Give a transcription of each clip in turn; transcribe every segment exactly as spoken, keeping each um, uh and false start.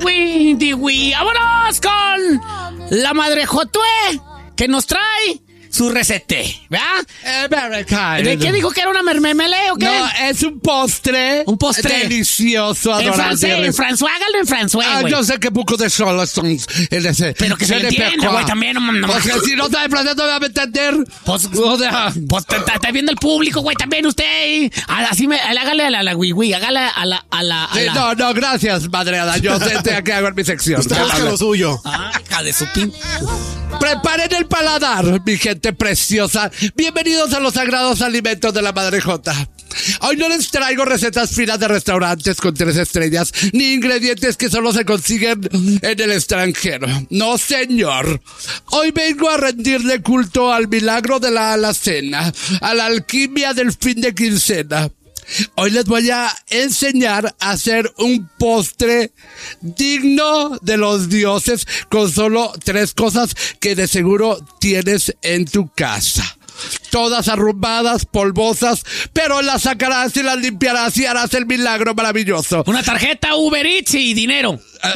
Windy, Windy. ¡Vámonos con la madre Jotué que nos trae su recete, ¿verdad? Eh, ¿De qué dijo que era una mermelé o qué? No, es un postre. Un postre. Delicioso, En adorable. francés, en François, hágalo en François, Ah, güey. yo sé que poco de solo son el ese. Pero que se le entienda, güey, también. No, no, Porque si no sabe francés, no me va a entender. Pues, O sea, pues está, está viendo el público, güey, también usted. Así me, hágale a la, la güey, güey, hágale a la, a la, a sí, la. no, no, gracias, madreada. Yo sé que hago en mi sección. Usted busca lo suyo. Ah, hija de su pin. Preparen el paladar, mi gente preciosa. Bienvenidos a los sagrados alimentos de la Madre Jota. Hoy no les traigo recetas finas de restaurantes con tres estrellas, ni ingredientes que solo se consiguen en el extranjero. No, señor. Hoy vengo a rendirle culto al milagro de la alacena, a la alquimia del fin de quincena. Hoy les voy a enseñar a hacer un postre digno de los dioses con solo tres cosas que de seguro tienes en tu casa. Todas arrumbadas, polvosas, pero las sacarás y las limpiarás y harás el milagro maravilloso. Una tarjeta Uber Eats y dinero.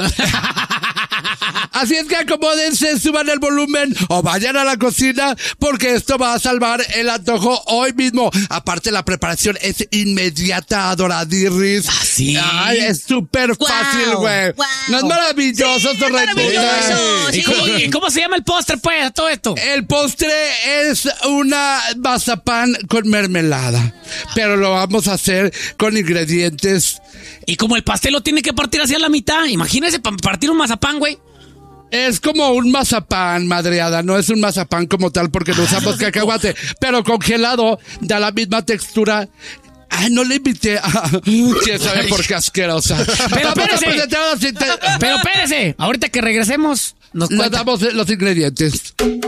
Así es que acomódense, suban el volumen o vayan a la cocina porque esto va a salvar el antojo hoy mismo. Aparte, la preparación es inmediata, adoradirris. ¿Ah, sí? Ay, es súper Wow, fácil, güey. wow. No es maravilloso, Sí, tu es maravilloso, ¿Y sí. cómo, y cómo se llama el postre, pues, a todo esto? El postre es una mazapán con mermelada, pero lo vamos a hacer con ingredientes. Y como el pastel lo tiene que partir hacia la mitad, imagínese pa- partir un mazapán, güey. Es como un mazapán, madreada, no es un mazapán como tal porque no usamos cacahuate, pero congelado da la misma textura. Ay, no le invité a... ¿Quién sabe por qué asquerosa? Pero Vamos a espérese. presentar los inte- Pero espérese, ahorita que regresemos, nos Nos cuenta. damos los ingredientes.